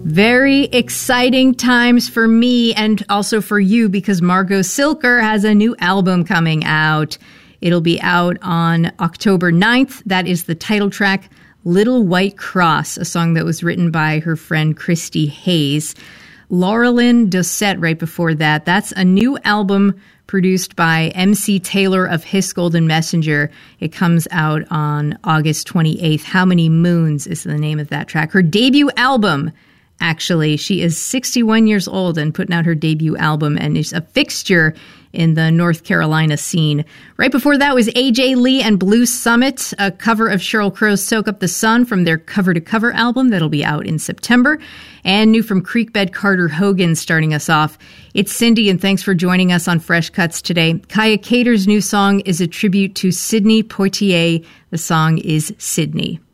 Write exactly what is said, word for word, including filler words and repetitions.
Very exciting times for me and also for you because Margot Cilker has a new album coming out. It'll be out on October ninth. That is the title track, Little White Cross, a song that was written by her friend Christy Hayes. Laurelyn Dosset right before that. That's a new album produced by M C Taylor of Hiss Golden Messenger. It comes out on August twenty-eighth. How Many Moons is the name of that track. Her debut album, actually. She is sixty-one years old and putting out her debut album and is a fixture in the North Carolina scene. Right before that was A J Lee and Blue Summit, a cover of Sheryl Crow's Soak Up the Sun from their Cover to Cover album that'll be out in September. And new from Creekbed, Carter Hogan starting us off. It's Cindy, and thanks for joining us on Fresh Cuts today. Kaya Cater's new song is a tribute to Sidney Poitier. The song is Sydney.